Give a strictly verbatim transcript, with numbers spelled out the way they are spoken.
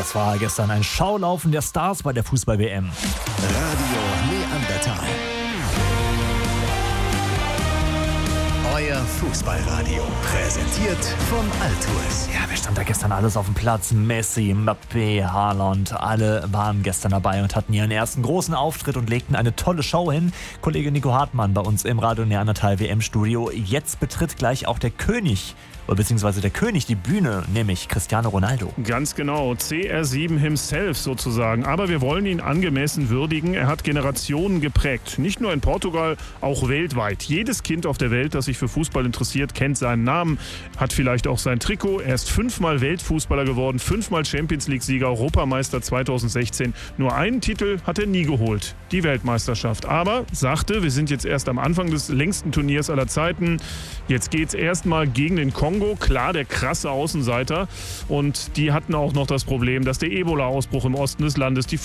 Das war gestern ein Schaulaufen der Stars bei der Fußball-W M. Radio Neandertal. Euer Fußballradio. Präsentiert von Altours. Ja, wer stand da gestern alles auf dem Platz? Messi, Mbappé, Haaland, alle waren gestern dabei und hatten ihren ersten großen Auftritt und legten eine tolle Show hin. Kollege Nico Hartmann bei uns im Radio Neandertal W M-Studio. Jetzt betritt gleich auch der König, beziehungsweise der König die Bühne, nämlich Cristiano Ronaldo. Ganz genau, C R sieben himself sozusagen. Aber wir wollen ihn angemessen würdigen. Er hat Generationen geprägt. Nicht nur in Portugal, auch weltweit. Jedes Kind auf der Welt, das sich für Fußball interessiert, kennt seinen Namen, hat vielleicht auch sein Trikot. Er ist fünfmal Weltfußballer geworden, fünfmal Champions-League-Sieger, Europameister zweitausendsechzehn. Nur einen Titel hat er nie geholt, die Weltmeisterschaft. Aber, sagte, wir sind jetzt erst am Anfang des längsten Turniers aller Zeiten. Jetzt geht's erstmal gegen den Kongo. Klar, der krasse Außenseiter. Und die hatten auch noch das Problem, dass der Ebola-Ausbruch im Osten des Landes die